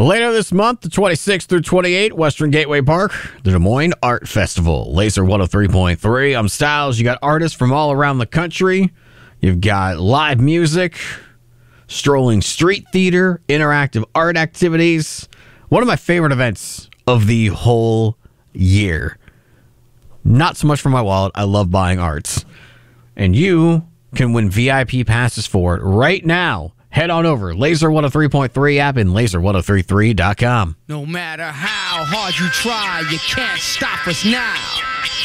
Later this month, the 26th through 28th, Western Gateway Park, the Des Moines Art Festival. Laser 103.3. I'm Styles. You got artists from all around the country. You've got live music, strolling street theater, interactive art activities. One of my favorite events of the whole year. Not so much for my wallet. I love buying arts. And you can win VIP passes for it right now. Head on over, Laser 103.3 app and laser1033.com. No matter how hard you try, you can't stop us now.